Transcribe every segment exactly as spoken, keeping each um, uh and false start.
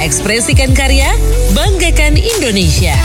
Ekspresikan karya, banggakan Indonesia.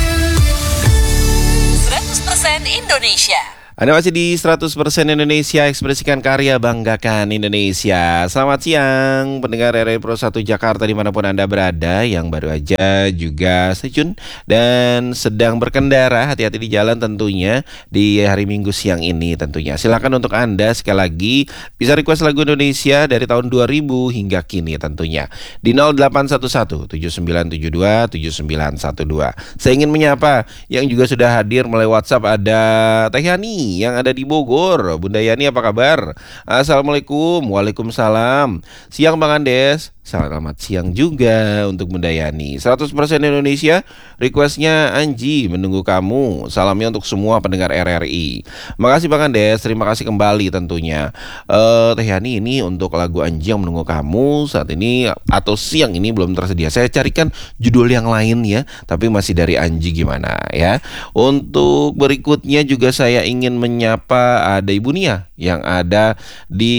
seratus persen Indonesia. Anda masih di seratus persen Indonesia, ekspresikan karya, banggakan Indonesia. Selamat siang pendengar R R I Pro satu Jakarta dimanapun Anda berada, yang baru aja juga stay tune dan sedang berkendara, hati-hati di jalan tentunya di hari Minggu siang ini tentunya. Silakan untuk Anda sekali lagi bisa request lagu Indonesia dari tahun dua ribu hingga kini tentunya di nol delapan satu satu tujuh sembilan tujuh dua tujuh sembilan satu dua. Saya ingin menyapa yang juga sudah hadir melalui WhatsApp, ada Teh Yani yang ada di Bogor. Bunda Yani, apa kabar? Assalamualaikum. Waalaikumsalam. Siang Bang Andes. Selamat siang juga untuk Bunda Yani. seratus persen Indonesia, requestnya Anji menunggu kamu. Salamnya untuk semua pendengar R R I. Makasih Bang Andes, terima kasih kembali tentunya. uh, Teh Yani, ini untuk lagu Anji yang menunggu kamu saat ini atau siang ini belum tersedia. Saya carikan judul yang lain ya, tapi masih dari Anji gimana ya. Untuk berikutnya juga saya ingin menyapa ada Ibu Nia yang ada di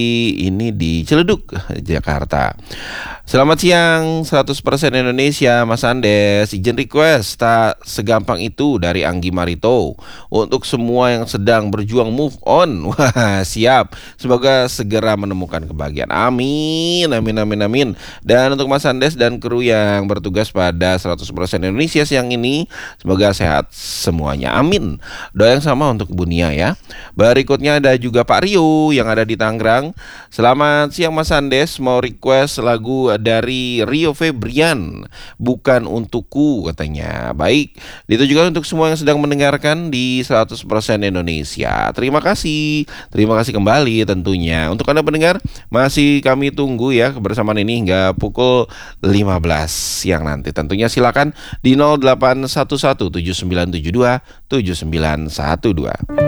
ini di Ciledug, Jakarta. Selamat siang seratus persen Indonesia, Mas Andes. Izin request tak segampang itu dari Anggi Marito untuk semua yang sedang berjuang move on. Wah, siap. Semoga segera menemukan kebahagiaan. Amin, amin, amin, amin. Dan untuk Mas Andes dan kru yang bertugas pada seratus persen Indonesia siang ini, semoga sehat semuanya. Amin. Doa yang sama untuk Bu Nia ya. Berikutnya ada juga Pak Rio yang ada di Tangerang. Selamat siang Mas Andes, mau request lagu dari Rio Febrian, Bukan Untukku katanya. Baik, ditujukan untuk semua yang sedang mendengarkan di seratus persen Indonesia. Terima kasih. Terima kasih kembali tentunya. Untuk Anda pendengar, masih kami tunggu ya kebersamaan ini hingga pukul lima belas siang nanti. Tentunya silakan di nol delapan satu satu tujuh sembilan tujuh dua tujuh sembilan satu dua.